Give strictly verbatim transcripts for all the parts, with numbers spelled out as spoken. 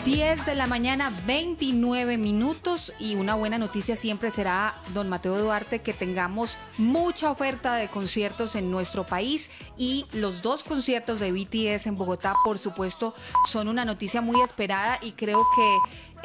diez de la mañana, veintinueve minutos, y una buena noticia siempre será, don Mateo Duarte, que tengamos mucha oferta de conciertos en nuestro país, y los dos conciertos de B T S en Bogotá, por supuesto, son una noticia muy esperada, y creo que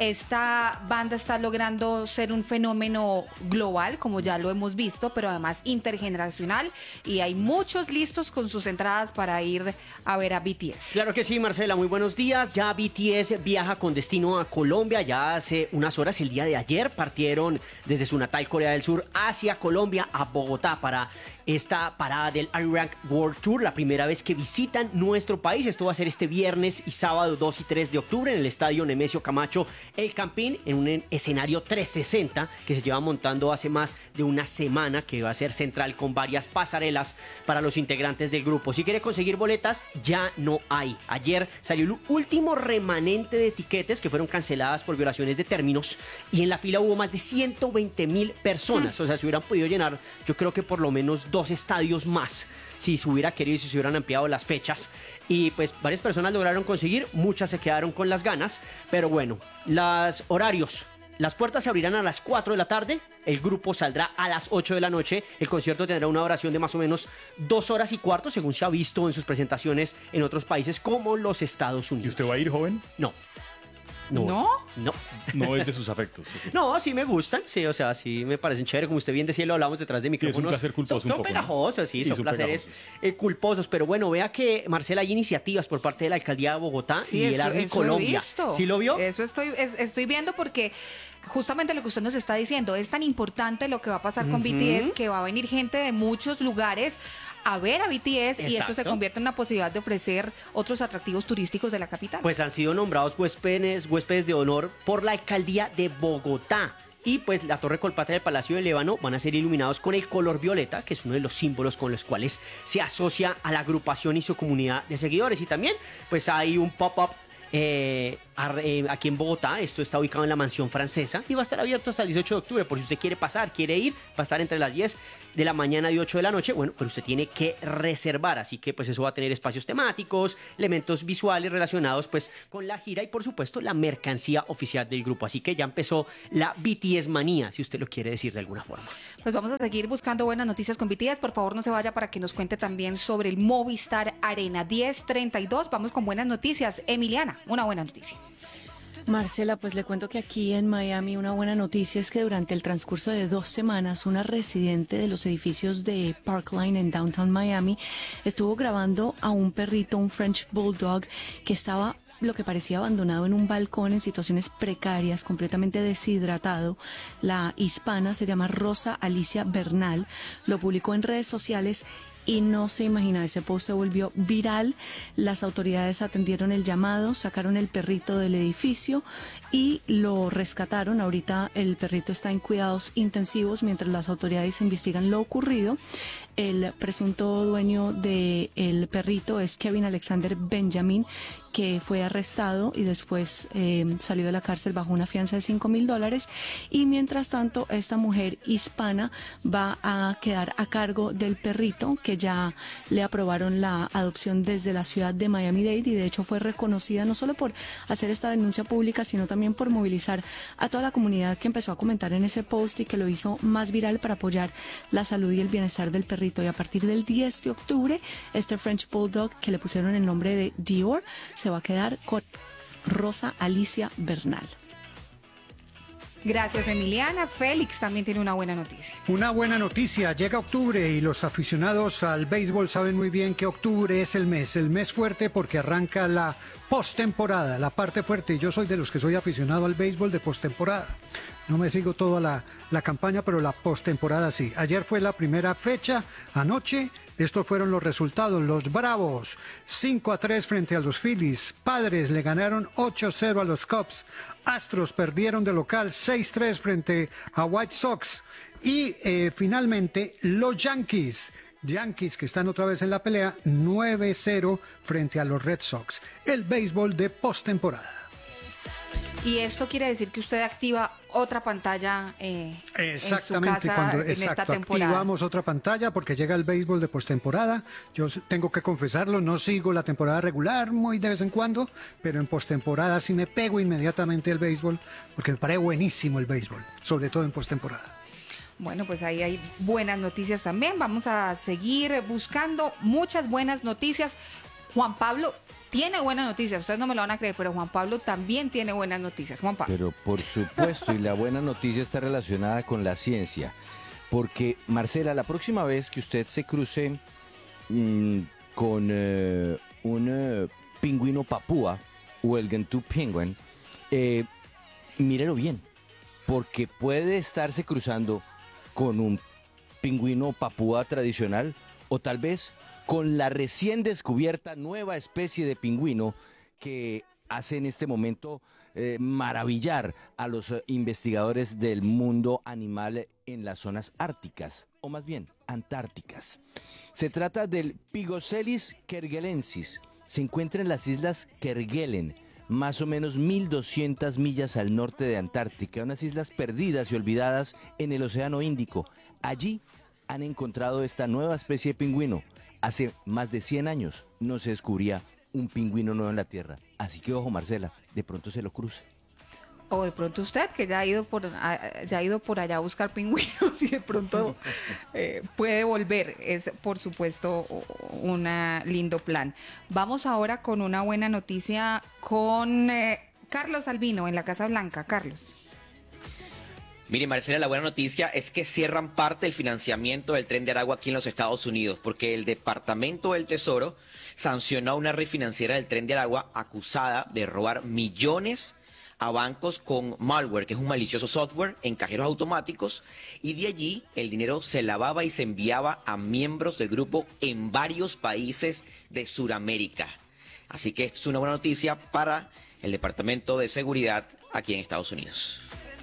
esta banda está logrando ser un fenómeno global, como ya lo hemos visto, pero además intergeneracional, y hay muchos listos con sus entradas para ir a ver a B T S. Claro que sí, Marcela, muy buenos días. Ya B T S viaja con destino a Colombia. Ya hace unas horas, el día de ayer, partieron desde su natal Corea del Sur hacia Colombia, a Bogotá, para esta parada del I-Rank World Tour, la primera vez que visitan nuestro país. Esto va a ser este viernes y sábado dos y tres de octubre en el estadio Nemesio Camacho El Campín, en un escenario trescientos sesenta que se lleva montando hace más de una semana, que va a ser central con varias pasarelas para los integrantes del grupo. Si quiere conseguir boletas, ya no hay. Ayer salió el último remanente de etiquetes que fueron canceladas por violaciones de términos, y en la fila hubo más de ciento veinte mil personas. O sea, se hubieran podido llenar, yo creo que por lo menos dos estadios más, si se hubiera querido y si se hubieran ampliado las fechas. Y pues varias personas lograron conseguir, muchas se quedaron con las ganas, pero bueno, los horarios. Las puertas se abrirán a las cuatro de la tarde, el grupo saldrá a las ocho de la noche, el concierto tendrá una duración de más o menos dos horas y cuarto, según se ha visto en sus presentaciones en otros países como los Estados Unidos. ¿Y usted va a ir, joven? No. No, ¿No? No. No es de sus afectos. No, sí me gustan, sí, o sea, sí me parecen chévere, como usted bien decía, lo hablamos detrás de micrófonos. Sí, es un placer culposo Son, un son poco, pegajosos, ¿no? sí, Sí, son son placeres eh, culposos, pero bueno, vea que, Marcela, hay iniciativas por parte de la Alcaldía de Bogotá Sí, y el eso, Army eso Colombia. he visto. ¿Sí lo vio? Eso estoy, es- estoy viendo, porque justamente lo que usted nos está diciendo, es tan importante lo que va a pasar con B T S, que va a venir gente de muchos lugares a ver a B T S, y esto se Exacto. convierte en una posibilidad de ofrecer otros atractivos turísticos de la capital. Pues han sido nombrados huéspedes, huéspedes de honor por la Alcaldía de Bogotá. Y pues la Torre Colpatria del Palacio de Líbano van a ser iluminados con el color violeta, que es uno de los símbolos con los cuales se asocia a la agrupación y su comunidad de seguidores. Y también pues hay un pop-up eh, ar- eh, aquí en Bogotá. Esto está ubicado en la Mansión Francesa y va a estar abierto hasta el dieciocho de octubre. Por si usted quiere pasar, quiere ir, va a estar entre las diez de la mañana y ocho de la noche. Bueno, pero usted tiene que reservar, así que pues eso va a tener espacios temáticos, elementos visuales relacionados pues con la gira y por supuesto la mercancía oficial del grupo. Así que ya empezó la B T S manía, si usted lo quiere decir de alguna forma. Pues vamos a seguir buscando buenas noticias con B T S. Por favor, no se vaya para que nos cuente también sobre el Movistar Arena. Diez treinta y dos, vamos con buenas noticias. Emiliana, una buena noticia. Marcela, pues le cuento que aquí en Miami una buena noticia es que durante el transcurso de dos semanas una residente de los edificios de Parkline en Downtown Miami estuvo grabando a un perrito, un French Bulldog, que estaba lo que parecía abandonado en un balcón en situaciones precarias, completamente deshidratado. La hispana se llama Rosa Alicia Bernal, lo publicó en redes sociales y no se imagina, ese post se volvió viral. Las autoridades atendieron el llamado, sacaron el perrito del edificio y lo rescataron. Ahorita el perrito está en cuidados intensivos mientras las autoridades investigan lo ocurrido. El presunto dueño del perrito es Kevin Alexander Benjamin, que fue arrestado y después eh, salió de la cárcel bajo una fianza de cinco mil dólares. Y mientras tanto, esta mujer hispana va a quedar a cargo del perrito, que ya le aprobaron la adopción desde la ciudad de Miami-Dade, y de hecho fue reconocida no solo por hacer esta denuncia pública, sino también por movilizar a toda la comunidad que empezó a comentar en ese post y que lo hizo más viral para apoyar la salud y el bienestar del perrito. Y a partir del diez de octubre, este French Bulldog, que le pusieron el nombre de Dior, se va a quedar con Rosa Alicia Bernal. Gracias, Emiliana. Félix también tiene una buena noticia. Una buena noticia, llega octubre y los aficionados al béisbol saben muy bien que octubre es el mes, el mes fuerte porque arranca la postemporada, la parte fuerte, y yo soy de los que soy aficionado al béisbol de postemporada. No me sigo toda la, la campaña, pero la postemporada sí. Ayer fue la primera fecha, anoche. Estos fueron los resultados. Los Bravos, cinco a tres frente a los Phillies. Padres le ganaron ocho a cero a los Cubs. Astros perdieron de local seis a tres frente a White Sox. Y eh, finalmente los Yankees. Yankees, que están otra vez en la pelea, nueve a cero frente a los Red Sox. El béisbol de postemporada. Y esto quiere decir que usted activa otra pantalla eh, Exactamente, en su casa cuando en exacto, esta temporada. activamos otra pantalla porque llega el béisbol de postemporada. Yo s- tengo que confesarlo, no sigo la temporada regular muy de vez en cuando, pero en postemporada sí me pego inmediatamente el béisbol porque me parece buenísimo el béisbol, sobre todo en postemporada. Bueno, pues ahí hay buenas noticias también. Vamos a seguir buscando muchas buenas noticias. Juan Pablo tiene buenas noticias. Ustedes no me lo van a creer, pero Juan Pablo también tiene buenas noticias. Juan Pablo. Pero por supuesto, y la buena noticia está relacionada con la ciencia. Porque, Marcela, la próxima vez que usted se cruce mm, con eh, un eh, pingüino papúa o el Gentoo penguin, eh, mírelo bien, porque puede estarse cruzando con un pingüino papúa tradicional o tal vez con la recién descubierta nueva especie de pingüino que hace en este momento eh, maravillar a los eh, investigadores del mundo animal en las zonas árticas, o más bien antárticas. Se trata del Pygocelis kerguelensis. Se encuentra en las islas Kerguelen, más o menos mil doscientas millas al norte de Antártica, unas islas perdidas y olvidadas en el Océano Índico. Allí han encontrado esta nueva especie de pingüino. Hace más de cien años no se descubría un pingüino nuevo en la Tierra. Así que ojo, Marcela, de pronto se lo cruce. O de pronto usted, que ya ha ido por, a- ya ha ido por allá a buscar pingüinos y de pronto eh, puede volver. Es, por supuesto, un lindo plan. Vamos ahora con una buena noticia con eh, Carlos Albino en la Casa Blanca. Carlos. Mire, Marcela, la buena noticia es que cierran parte del financiamiento del Tren de Aragua aquí en los Estados Unidos, porque el Departamento del Tesoro sancionó a una red financiera del Tren de Aragua acusada de robar millones a bancos con malware, que es un malicioso software en cajeros automáticos, y de allí el dinero se lavaba y se enviaba a miembros del grupo en varios países de Sudamérica. Así que esto es una buena noticia para el Departamento de Seguridad aquí en Estados Unidos.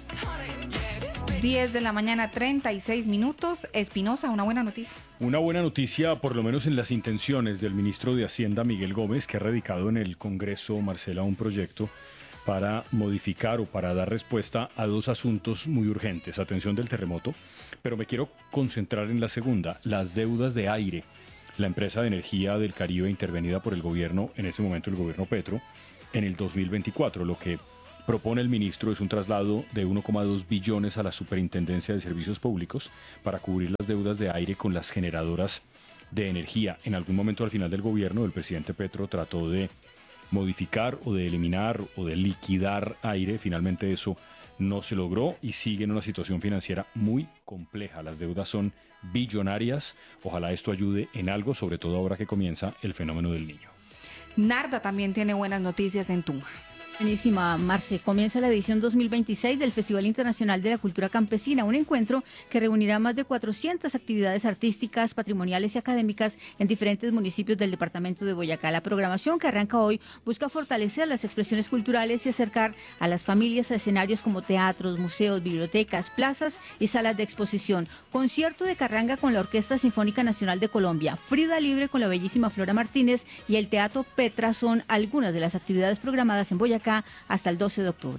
diez de la mañana, treinta y seis minutos. Espinosa, una buena noticia. Una buena noticia, por lo menos en las intenciones del ministro de Hacienda, Miguel Gómez, que ha radicado en el Congreso, Marcela, un proyecto para modificar o para dar respuesta a dos asuntos muy urgentes. Atención del terremoto, pero me quiero concentrar en la segunda, las deudas de aire. La empresa de energía del Caribe intervenida por el gobierno, en ese momento el gobierno Petro, en el dos mil veinticuatro. Lo que propone el ministro es un traslado de uno coma dos billones a la Superintendencia de Servicios Públicos para cubrir las deudas de aire con las generadoras de energía. En algún momento al final del gobierno, el presidente Petro trató de modificar o de eliminar o de liquidar aire. Finalmente eso no se logró y sigue en una situación financiera muy compleja. Las deudas son billonarias. Ojalá esto ayude en algo, sobre todo ahora que comienza el fenómeno del Niño. Narda también tiene buenas noticias en Tunja. Buenísima, Marce. Comienza la edición dos mil veintiséis del Festival Internacional de la Cultura Campesina, un encuentro que reunirá más de cuatrocientas actividades artísticas, patrimoniales y académicas en diferentes municipios del departamento de Boyacá. La programación que arranca hoy busca fortalecer las expresiones culturales y acercar a las familias a escenarios como teatros, museos, bibliotecas, plazas y salas de exposición. Concierto de carranga con la Orquesta Sinfónica Nacional de Colombia, Frida Libre con la bellísima Flora Martínez y el Teatro Petra son algunas de las actividades programadas en Boyacá hasta el doce de octubre.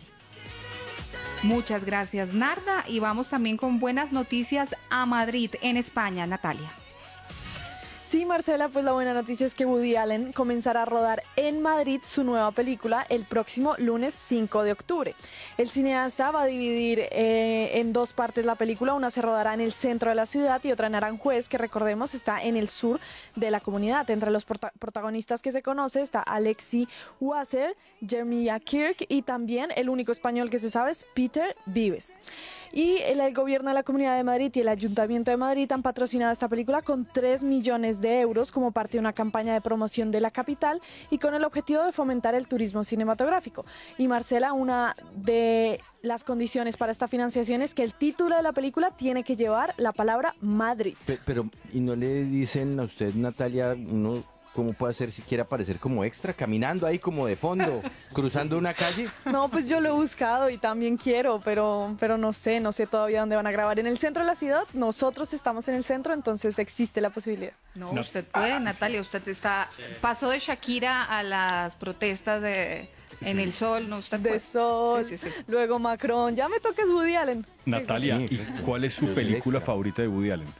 Muchas gracias, Narda. Y vamos también con buenas noticias a Madrid, en España. Natalia. Sí, Marcela, pues la buena noticia es que Woody Allen comenzará a rodar en Madrid su nueva película el próximo lunes cinco de octubre. El cineasta va a dividir eh, en dos partes la película, una se rodará en el centro de la ciudad y otra en Aranjuez, que recordemos está en el sur de la comunidad. Entre los prota- protagonistas que se conoce está Alexi Wasser, Jeremiah Kirk y también el único español que se sabe es Peter Vives. Y el, el gobierno de la Comunidad de Madrid y el Ayuntamiento de Madrid han patrocinado esta película con tres millones de euros como parte de una campaña de promoción de la capital y con el objetivo de fomentar el turismo cinematográfico. Y Marcela, una de las condiciones para esta financiación es que el título de la película tiene que llevar la palabra Madrid. Pe- Pero, ¿y no le dicen a usted, Natalia, uno ¿Cómo puede ser si quiere aparecer como extra, caminando ahí como de fondo, cruzando una calle? No, pues yo lo he buscado y también quiero, pero, pero no sé, no sé todavía dónde van a grabar. En el centro de la ciudad, nosotros estamos en el centro, entonces existe la posibilidad. No, usted puede, Natalia, usted está, pasó de Shakira a las protestas de en el sol, no usted De puede. Sol, Sí, sí, sí. luego Macron, ya me toques Woody Allen. Natalia, Sí, ¿y cuál es su sí, película extra. favorita de Woody Allen?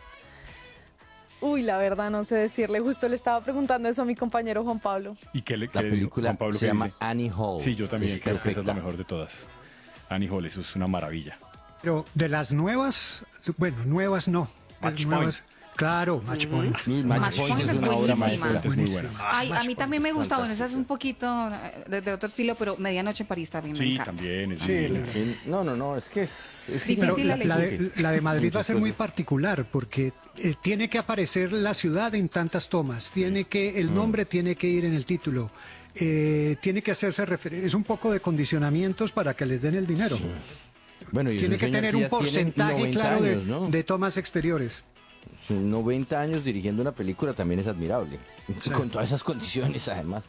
Uy, la verdad no sé decirle, justo le estaba preguntando eso a mi compañero Juan Pablo. ¿Y qué le La qué- película Juan Pablo se qué llama dice? Annie Hall. Sí, yo también Es creo que esa es la perfecta. mejor de todas. Annie Hall, eso es una maravilla. Pero de las nuevas, bueno, nuevas no. Match Las nuevas, claro, Match Point. Sí, Match Match Point Point es es una obra buenísima. maestra. Es muy buena. Ay, a Match mí Point también me es gusta, bueno, esa es fantástica. un poquito eh, de, de otro estilo, pero Medianoche en París también me Sí, encanta. también es Sí, divina. la- Sí, No, no, no, es que es, es Difícil Pero gigante. la, la elegir. de, la de Madrid va a Muchas ser muy cosas. particular porque eh, tiene que aparecer la ciudad en tantas tomas, tiene que el nombre tiene que ir en el título, eh, tiene que hacerse referencia, es un poco de condicionamientos para que les den el dinero. Bueno, y es Tiene un que señor tener ya un tiene porcentaje noventa claro de, años, ¿no? de tomas exteriores. Sus noventa años dirigiendo una película también es admirable. Con todas esas condiciones, además.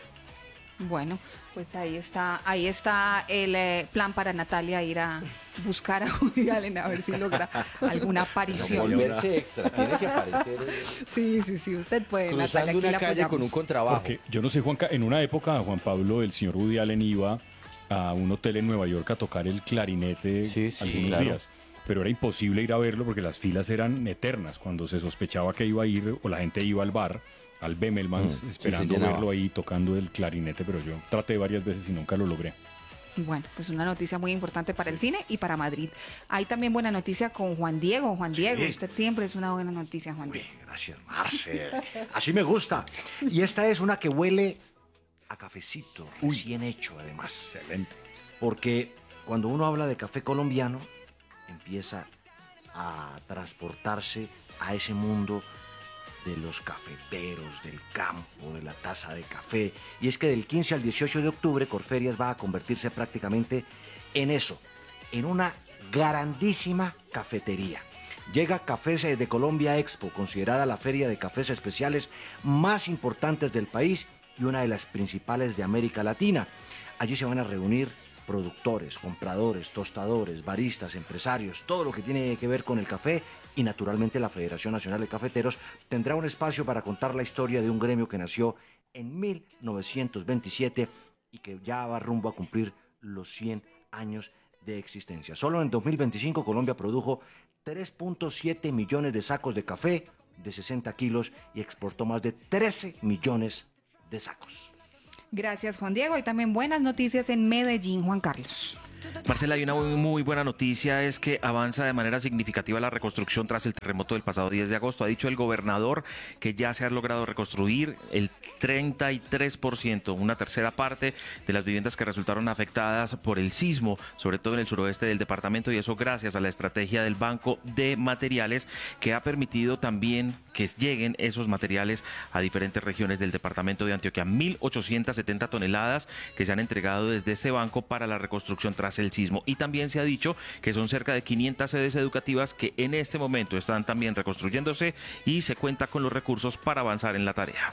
Bueno, pues ahí está, ahí está el eh, plan para Natalia ir a buscar a Woody Allen a ver si logra alguna aparición. Volverse extra, tiene que aparecer eh, Sí, sí, sí, usted puede, Natalia, cruzando aquí una la calle apoyamos. con un contrabajo. Porque yo no sé, Juanca, en una época, Juan Pablo, el señor Woody Allen iba a un hotel en Nueva York a tocar el clarinete Sí, sí, algunos claro. días. Pero era imposible ir a verlo porque las filas eran eternas. Cuando se sospechaba que iba a ir o la gente iba al bar, al Bemelmans, Mm, sí, esperando se llenaba. verlo ahí tocando el clarinete, pero yo traté varias veces y nunca lo logré. Bueno, pues una noticia muy importante para el cine y para Madrid. Hay también buena noticia con Juan Diego. Juan Diego, usted siempre es una buena noticia, Juan Diego. Gracias, Marce. Así me gusta. Y esta es una que huele a cafecito, recién hecho además. Excelente. Porque cuando uno habla de café colombiano, empieza a transportarse a ese mundo de los cafeteros, del campo, de la taza de café. Y es que del quince al dieciocho de octubre, Corferias va a convertirse prácticamente en eso, en una grandísima cafetería. Llega Cafés de Colombia Expo, considerada la feria de cafés especiales más importantes del país y una de las principales de América Latina. Allí se van a reunir productores, compradores, tostadores, baristas, empresarios, todo lo que tiene que ver con el café, y naturalmente la Federación Nacional de Cafeteros tendrá un espacio para contar la historia de un gremio que nació en mil novecientos veintisiete y que ya va rumbo a cumplir los cien años de existencia. Solo en dos mil veinticinco Colombia produjo tres punto siete millones de sacos de café de sesenta kilos y exportó más de trece millones de sacos. Gracias, Juan Diego. Y también buenas noticias en Medellín, Juan Carlos. Marcela, hay una muy, muy buena noticia, es que avanza de manera significativa la reconstrucción tras el terremoto del pasado diez de agosto. Ha dicho el gobernador que ya se ha logrado reconstruir el treinta y tres por ciento, una tercera parte de las viviendas que resultaron afectadas por el sismo, sobre todo en el suroeste del departamento, y eso gracias a la estrategia del Banco de Materiales, que ha permitido también que lleguen esos materiales a diferentes regiones del departamento de Antioquia. mil ochocientas setenta toneladas que se han entregado desde este banco para la reconstrucción tras el sismo. Y también se ha dicho que son cerca de quinientas sedes educativas que en este momento están también reconstruyéndose y se cuenta con los recursos para avanzar en la tarea.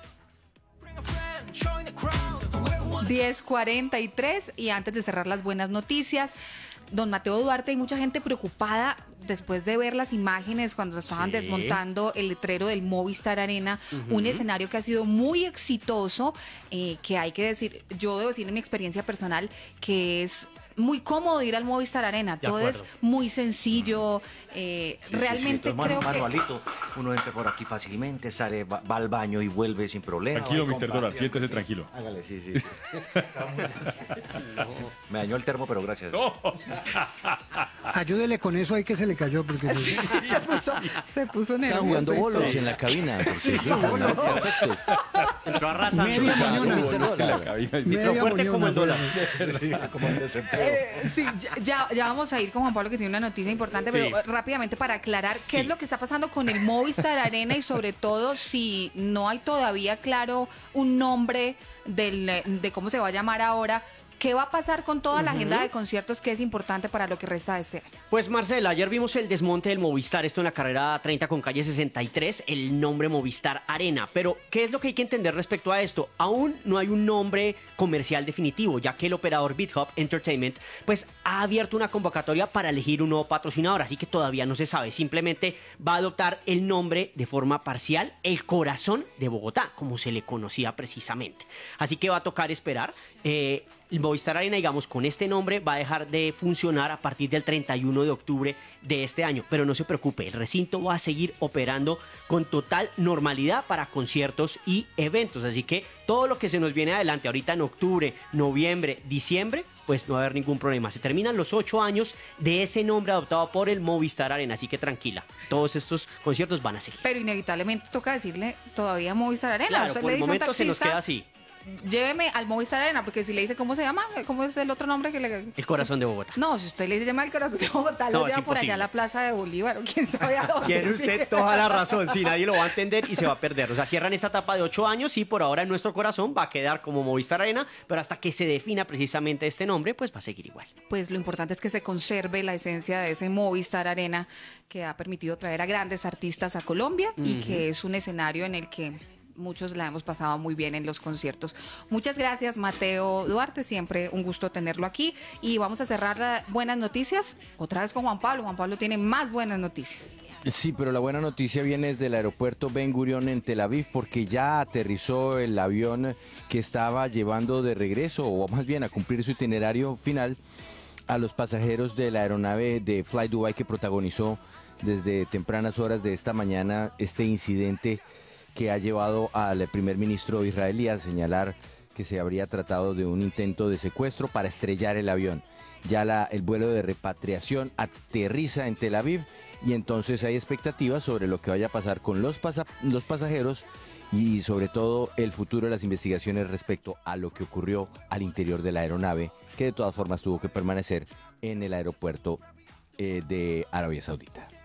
diez cuarenta y tres y antes de cerrar las buenas noticias, don Mateo Duarte, hay mucha gente preocupada después de ver las imágenes cuando estaban Sí. desmontando el letrero del Movistar Arena, un escenario que ha sido muy exitoso, eh, que hay que decir, yo debo decir en mi experiencia personal que es muy cómodo ir al Movistar Arena, De todo acuerdo. es muy sencillo, eh, Sí, sí, sí. realmente Entonces, creo manu- que... manualito, uno entra por aquí fácilmente, sale, va, va al baño y vuelve sin problema. Tranquilo, va mister compartiendo, Dólar, siéntese sí. tranquilo. Hágale, sí, sí. sí. Me dañó el termo, pero gracias. Ayúdele con eso ahí que se le cayó. Porque Sí, se puso, se puso Están nervioso. jugando bolos en la cabina. porque sí, son perfectos. Entró arrasando. Media mañana. mister Dólar. Media fuerte como el moñona, dólar. Como el desempleo. Eh, sí, ya, ya, ya vamos a ir con Juan Pablo, que tiene una noticia importante, pero Sí. eh, rápidamente para aclarar qué Sí. es lo que está pasando con el Movistar Arena y sobre todo si no hay todavía claro un nombre del, eh, de cómo se va a llamar ahora. ¿Qué va a pasar con toda la agenda de conciertos que es importante para lo que resta de este año? Pues Marcela, ayer vimos el desmonte del Movistar, esto en la carrera treinta con calle sesenta y tres, el nombre Movistar Arena. Pero, ¿qué es lo que hay que entender respecto a esto? Aún no hay un nombre comercial definitivo, ya que el operador BitHub Entertainment pues ha abierto una convocatoria para elegir un nuevo patrocinador, así que todavía no se sabe. Simplemente va a adoptar el nombre de forma parcial, el Corazón de Bogotá, como se le conocía precisamente. Así que va a tocar esperar. Eh, el Movistar Arena, digamos, con este nombre va a dejar de funcionar a partir del treinta y uno de octubre de este año. Pero no se preocupe, el recinto va a seguir operando con total normalidad para conciertos y eventos. Así que todo lo que se nos viene adelante ahorita en octubre, noviembre, diciembre, pues no va a haber ningún problema. Se terminan los ocho años de ese nombre adoptado por el Movistar Arena. Así que tranquila, todos estos conciertos van a seguir. Pero inevitablemente toca decirle todavía Movistar Arena. Claro, Usted por le el dice a un momento se nos taxista, queda así. lléveme al Movistar Arena, porque si le dice cómo se llama, cómo es el otro nombre que le... El Corazón de Bogotá. No, si usted le dice llama el Corazón de Bogotá, No, lo es lleva por allá imposible. a la Plaza de Bolívar, o quién sabe a dónde. Tiene usted toda la razón, sí, nadie lo va a entender y se va a perder. O sea, cierran esta etapa de ocho años y por ahora en nuestro corazón va a quedar como Movistar Arena, pero hasta que se defina precisamente este nombre, pues va a seguir igual. Pues lo importante es que se conserve la esencia de ese Movistar Arena que ha permitido traer a grandes artistas a Colombia y Ujú. que es un escenario en el que muchos la hemos pasado muy bien en los conciertos. Muchas gracias, Mateo Duarte, siempre un gusto tenerlo aquí. Y vamos a cerrar la buenas noticias otra vez con Juan Pablo. Juan Pablo tiene más buenas noticias. Sí, pero la buena noticia viene desde el aeropuerto Ben Gurion en Tel Aviv porque ya aterrizó el avión que estaba llevando de regreso, o más bien a cumplir su itinerario final, a los pasajeros de la aeronave de Fly Dubai que protagonizó desde tempranas horas de esta mañana este incidente que ha llevado al primer ministro israelí a señalar que se habría tratado de un intento de secuestro para estrellar el avión. Ya la, el vuelo de repatriación aterriza en Tel Aviv y entonces hay expectativas sobre lo que vaya a pasar con los, pasa, los pasajeros y sobre todo el futuro de las investigaciones respecto a lo que ocurrió al interior de la aeronave, que de todas formas tuvo que permanecer en el aeropuerto eh, de Arabia Saudita.